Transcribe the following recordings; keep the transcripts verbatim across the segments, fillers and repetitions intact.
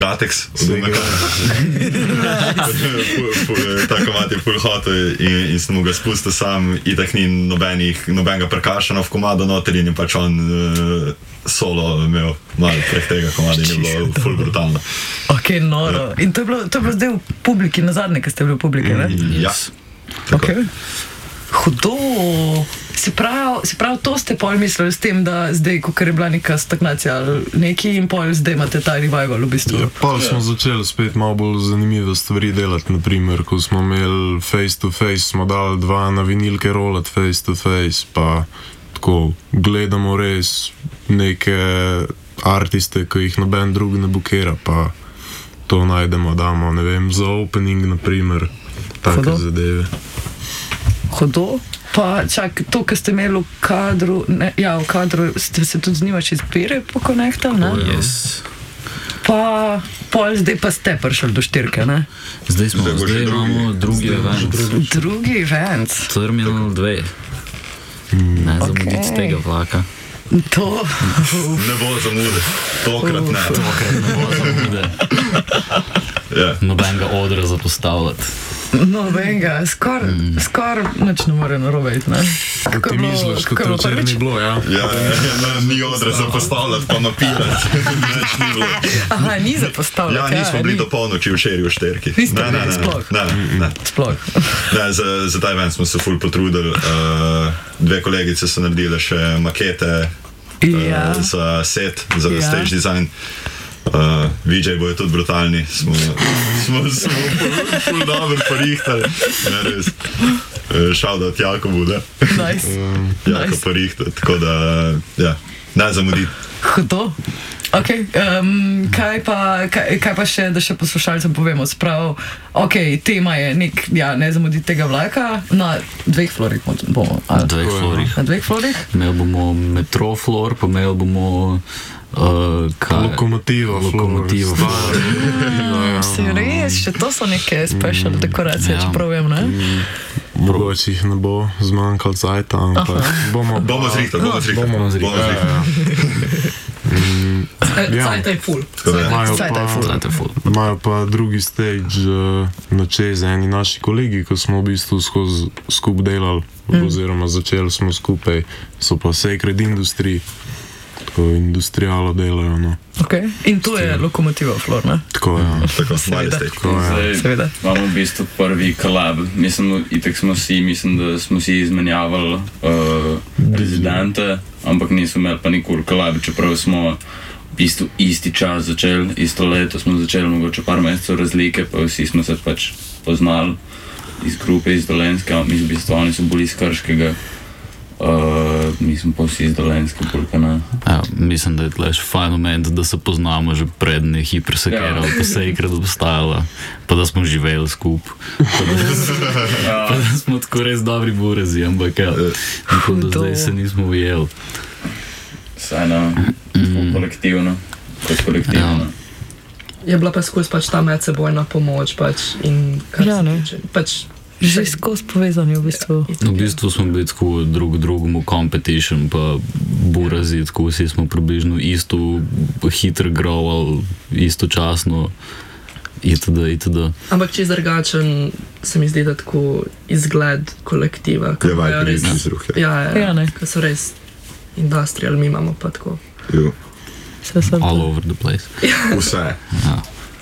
Lateks, tako imate full hotel in, in sem mu ga spustil sam in tak ni nobenih, nobenega prekašana v komado noter in je pač on uh, solo imel malo prek tega komada in je bilo full brutalno. Ok, noro. Ja. In to je, bilo, to je bilo zdaj v publiki, na zadnje, ko ste bili v publiki, ne? Ja. Ok. Hudo. Se pravi, se pravi, to ste pol mislili s tem, da zdaj, ko je bila neka stagnacija neki in pol zdaj imate ta revival v bistvu. Ja, pol smo začeli spet malo bolj zanimive stvari delati, naprimer, ko smo imeli face to face, smo dali dva na vinilke rolat face to face, pa tako gledamo res neke artiste, ki jih noben drug ne bukera, pa to najdemo, damo, ne vem, za opening, naprimer, take zadeve. Hudo. Pa čak, to, kar ste imeli v kadru, ne, ja, v kadru, ste se tudi z njima še izbire pokonektali, ne? Oh, yes. Pa, pol zdaj pa ste prišli do štirke, ne? Zdaj smo, zdaj, zdaj imamo drugi event. Drugi event. Terminal dva. Mm. Ne zamuditi okay. tega vlaka. To... ne bo zamude. Tokrat ne. Tokrat ne bo zamude. Yeah. Nobenega odra zapostavljati. Nobenega, skor, mm. skor nič ne more narobe iti, ne? Kako ti misliš, kot to včeraj ni bilo, ja? Ja, ja, ni odra zapostavljati, pa napirati. Nič ni bilo. Aha, ni zapostavljati. Ja, nismo bili do polnoči v šeri v šterki. Niste bili, sploh? Ne, ne. Sploh. Ne, za, za ta event smo se ful potrudili. Uh, dve kolegice so naredile še makete ja. uh, za set, za ja. stage design. Uh, V J bojo tudi brutalni, smo, smo, smo ful dobro porihtali, ne res, shoutout Jakobu, ne? Nice. Jako nice. Porihtali, tako da, ja, ne zamuditi. Hudo. Ok, um, kaj, pa, kaj, kaj pa še, da še poslušalcem povemo, sprav, ok, tema je nek, ja, ne zamuditi tega vlaka, na dveh florih bomo. Na dveh florih. Na dveh florih? Imel bomo metro flor, pa imel bomo Uh, lokomotiva, lokomotiva. Se res, še to so neke special dekoracije, ja. Čeprav vem, ne? Mogoče jih ne bo zmanjkal cajta, ampak bomo... Bomo zrihtali, bomo zrihtali. Bomo zrihtali. Cajta je full. Cajta je full. Imajo pa drugi stage uh, na čez eni naši kolegi, ko smo v bistvu skozi skup delali, mm. oziroma začeli smo skupaj, so pa Sacred Industry, tako industrijalo delajo, no. Ok, in to je lokomotiva flor, ne? Tako je, ja. Tako, Zdaj, seveda. Imamo v bistvu prvi collab. Mislim, itak smo si, mislim, da smo si izmenjavali uh, rezidente, ampak nismo imeli pa nikoli collab, čeprav smo v bistvu isti čas začeli, isto leto smo začeli, mogoče par mesecev razlike, pa vsi smo se pač poznali iz grupe, iz Dolenske, mislim, v bistvu oni so bili iz Krškega. Uh, mi smo pa vsi iz Dolenske pulka, ne? Ja, mislim, da je tle še fajn moment, da se poznamo že pred ne hipersekera, ja. Pa se je ikrat obstajala, pa da smo živeli skup. Pa da, ja. Pa da smo tako res dobri burezi, ampak ja, tako da zdaj se nismo ujeli. Saj no, mm. kolektivno, kot kolektivno. Ja. Je bila pa skozi pač ta medsebojna pomoč, pač, in kar ja, se tiče, pač, že skozi povezani v bistvu. V bistvu smo bili tako drug drugemu competition, pa burazi, tako vsi smo približno isto hitro growali, istočasno, itd. itd. Ampak čez drugačen se mi zdi, da tako izgled kolektiva. Je vibe res izruh, ja. Ja, ja, ja, ne. Ko so res industrial, mi imamo pa tako. Jo. All over the place. Vse. Ja.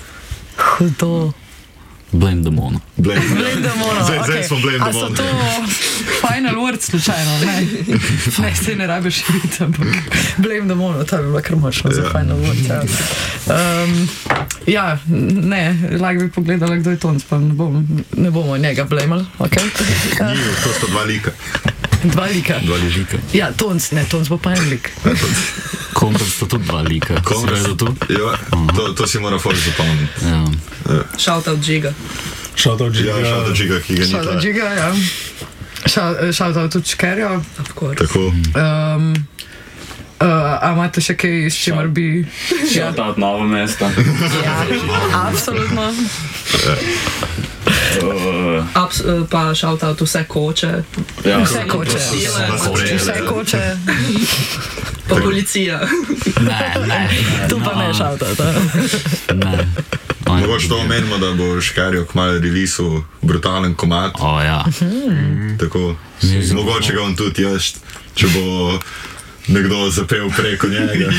Hudo. Blame the mono. Blame, blame the mono, zdaj, ok. Zdaj smo blame the mono. A so to final words slučajno, ne? Ne, se ne rabiš videti, ampak blame the mono, to bi bila kar močno za final words, ja. Um, ja, ne, lahko bi pogledala, kdo je Tonc, pa ne bomo, ne bomo njega blamal, ok? Uh, Ni, to sta dva lika. Dva lika? Dva lika. Ja, Tonc, ne, Tonc bo pa en lik. Komrad sta tudi dva lika. Komrad, ja, to, to si mora fora zapomniti. Ja. Ja. Shoutout Giga. Shoutout Giga. Ja, shoutout Giga, ki ga ni Shoutout Giga, ja. Shoutout tudi Škerja. Tako. Um, uh, a imate še kaj, s čimer bi... Shoutout Novo mesto. Ja, absolutno. Uh, Abs, uh, pa shout out vse koče, ja, Vse koče. Vse koče. pa policija. Ne, ne. To pa ne šalta. Ne. Oni- Mogoče to omenimo, da bo Škarjo kmalu releasil brutalen komad. O ja. Tako. Mislim- Mogoče ga on tudi jaz, če bo nekdo zapel preko njega.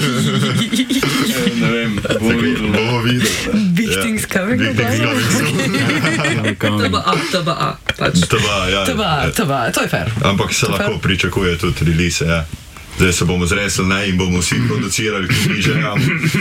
ne vem, bomo videli. Bomo videli. Big things coming. Big things coming. T B A, T B A, pač. Teba, ja. Teba, teba, to je fair. Ampak se lahko pričakuje tudi release, ja. Zdaj se bomo zresli, ne, in bomo vsi producirali, ki mi želimo.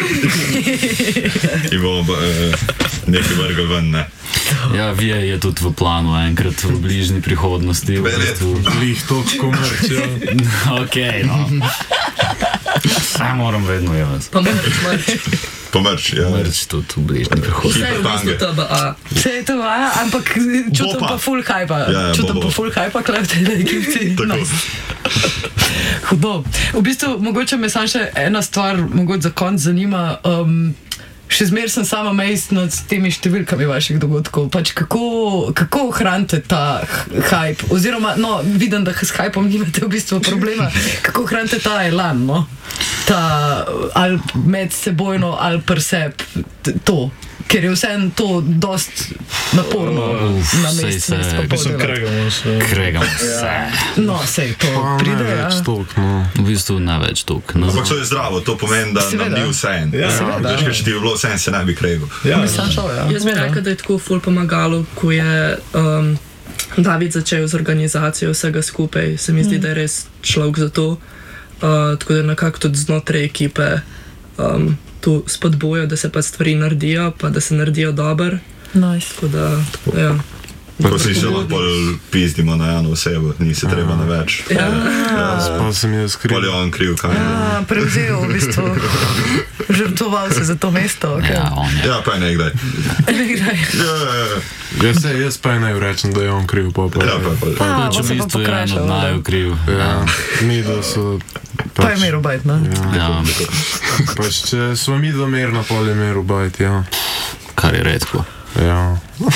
In bomo eh, nekaj vrgli ven, ne. Ja, Vije je tudi v planu enkrat v bližnji prihodnosti. V bistvu. Lih točko mrč, ja. Ok, no. Saj moram vedno jaz. Pa mrč, mrč. Pomrč, ja. Mrč tudi v bližnji prihodnosti. Vse je v bistvu T B A. Vse je to, a, ampak čutim Bo pa. pa full hypa. Ja, ja, Čutim bo, bo. pa full hypa, klep tej ekipci. Tako. Hudo. V bistvu, mogoče me samo še ena stvar, mogoče za konc zanima. Um, še zmer sem sama mejst nad temi številkami vaših dogodkov. Pač kako, kako ohranite ta h- hype? Oziroma, no, vidim, da s hypom nimate v bistvu problema. Kako ohranite ta elan, no? Ta ali medsebojno, ali preseb, to. Ker je vseeno to dost naporno Uf, na sej mestu. se- Mislim, kregamo se. Kregamo se. No, sej to Pa ne pride, ja. več toliko, no. V bistvu ne več tok. Na Ampak to je zdravo, to pomeni, da nam Seveda. ni vseeno. Ja, seveda. Veš, kaj, če ti bi bilo vseeno, se ne bi kregal. Ja, Mislim, šel, ja. Jaz bi rekel, da je tako ful pomagalo, ko je um, David začel z organizacijo vsega skupaj. Se mi zdi, da je res človek za to. Uh, tako da nekako tudi znotraj ekipe um, tu spodbujajo, da se pa stvari naredijo, pa da se naredijo dobro. Nice. Tako da, ja. Ko si se lahko pizdimo na eno osebo, ni se treba na več. Ja. pa sem jaz kriv. Pol je on kriv, kaj je. A, prevzel v bistvu, žrtvoval se za to mesto. Okay. Ja, on je. Ja, pa je nekdaj. Nekdaj. Ja, ja, ja. Jaz, se, jaz pa naj rečem, da je on kriv, pa pa. Ja, pa, pa. A, Pač bo v se pa bistvu je en pokrašal, od ne? naju kriv. Ja, mi da so... Pa je miru bajt, ne? Ja, Ja, pač če smo mi do merna pol je meru bajt, ja. kar je redko. Ja.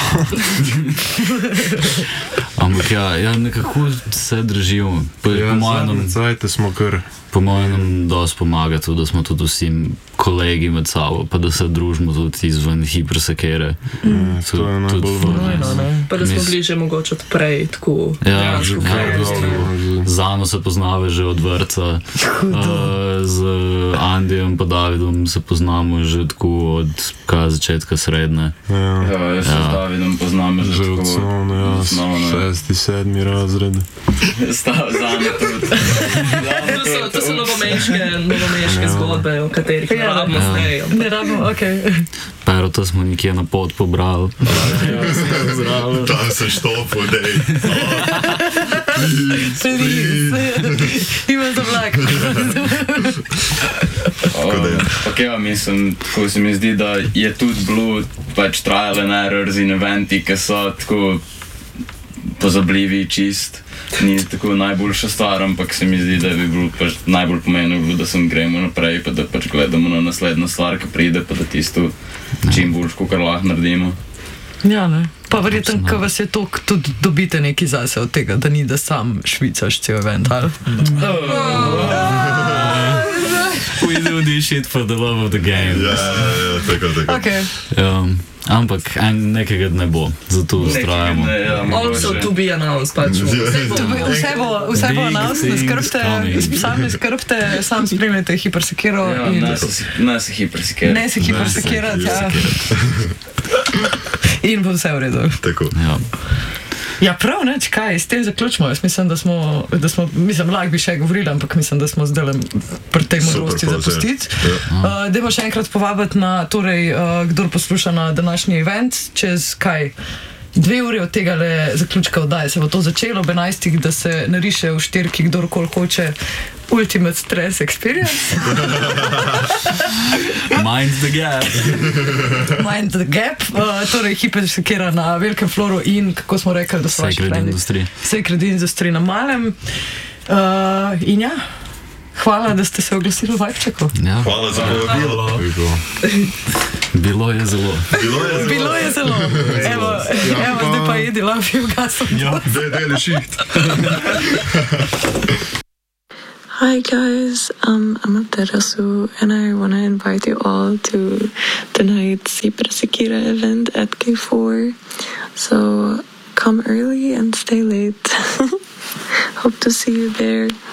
Ampak ja, ja nekako se držimo. Po, Ja, po mojem, zadnje cajte smo kar... po mojem nam dosti pomaga tudi, da smo tudi vsi kolegi med sabo, pa da se družimo tudi izven hipersekere. Mm, to je najbolj Nujno, ne? Pa da smo Mis- bili že mogoče odprej, tako Ja, dejansko ja, kaj v bistvu. je. Z Ano se poznava že od vrtca, uh, z Andijem pa Davidom se poznamo že tako od kaj, začetka srednje. Ja. Ja, jaz se Ja. z Davidom poznam že Že od tako. osnovne, ja, osnovne. šesti, sedmi razred. Stav zame tudi. To so, to so novomeške, novomeške Ja. zgodbe, o katerih ne Ja. rabimo Ja. zdaj. ampak- Ne rabimo, okej. Perota smo nekje na pot pobrali. Tam se štopil, dej. Please. Even the black. da je. Ok, ja, mislim, tako se mi zdi, da je tudi bilo pač trial and errors in eventi, ki so tako pozabljivi čist. Ni tako najboljša stvar, ampak se mi zdi, da bi bilo pač najbolj pomembno, da sem gremo naprej, pa da pač gledamo na naslednjo stvar, ki pride, pa da tisto čim bolj, kar lahko naredimo. Ja, ne. Pa verjetno, ko vas je to, tudi dobite nekaj zase od tega, da ni da sam švicaš cel event, ali? We do this shit for the love of the game. Ja, ja, ja, tako, tako. Okay. Um, ampak en, nekega ne bo, zato ustrajamo. Ne, ja, Also mogoče. to be announced, pač. Vse bo- To bo- Vse bo, vse bo Big nas, ne things skrbite, coming. sam ne skrbite, sam spremljate hipersekiro Ja, in ne se si- ne se hipersekirati. ne se hipersekirati, ja. In bo vse v redu. Tako. Ja. Ja, prav, neč kaj, s tem zaključimo. Jaz mislim, da smo, da smo mislim, lahko bi še govorili, ampak mislim, da smo zdaj pri tej Super modrosti povzet. zapustiti. Ja. Uh, Dajmo še enkrat povabiti na, torej, uh, kdor posluša na današnji event, čez kaj? Dve uri od tega le zaključka oddaje se bo to začelo ob enajstih, da se nariše v štirki, kdorkoli hoče Ultimate Stress Experience. Mind the gap. Mind the Gap, uh, torej hipersekira na velikem floru in kako smo rekli, da so vaši Sacred frendi. Industry. Sacred Industry na malem. Uh, in ja, hvala, da ste se oglasili v Vajčeku. Ja. Hvala za povabilo. Tako. Bilo je zelo. Bilo je zelo. Bilo je zelo. Evo, evo zdaj pa jedi lafi v gasu. Ja, Dej, dej, šiht. Hi guys, um, I'm Abderasu and I want to invite you all to tonight's Sipra Sekira event at K four. So come early and stay late. Hope to see you there.